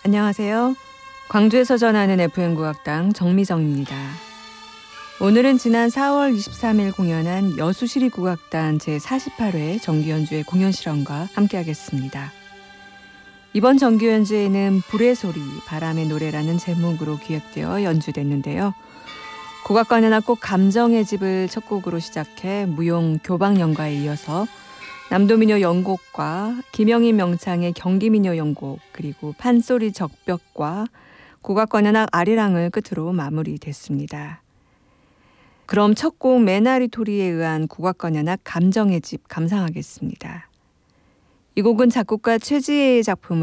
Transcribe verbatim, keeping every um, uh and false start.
안녕하세요. 광주에서 전하는 에프엠 국악당 정미정입니다. 오늘은 지난 사월 이십삼일 공연한 여수시립국악단 제사십팔 회 정기연주회 공연 실황과 함께하겠습니다. 이번 정기연주회는 불의 소리, 바람의 노래라는 제목으로 기획되어 연주됐는데요. 국악관현악 곡 감정의 집을 첫 곡으로 시작해 무용 교방연가에 이어서 남도민요 연곡과 김영인 명창의 경기민요 연곡, 그리고 판소리 적벽과 국악관현악 아리랑을 끝으로 마무리됐습니다. 그럼 첫 곡 메나리 토리에 의한 국악관현악 감정의 집 감상하겠습니다. 이 곡은 작곡가 최지혜의 작품